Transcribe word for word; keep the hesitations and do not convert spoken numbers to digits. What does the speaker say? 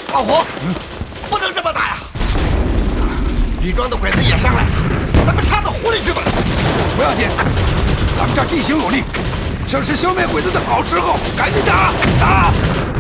老胡，不能这么打呀！李庄的鬼子也上来了，咱们插到湖里去吧。 不要紧，咱们这儿地形有利，正是消灭鬼子的好时候，赶紧打打！